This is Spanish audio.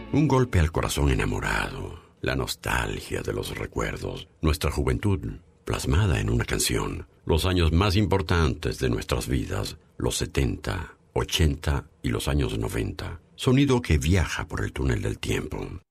Un golpe al corazón enamorado, la nostalgia de los recuerdos, nuestra juventud plasmada en una canción, los años más importantes de nuestras vidas, los 70, 80 y los años 90. Sonido que viaja por el túnel del tiempo.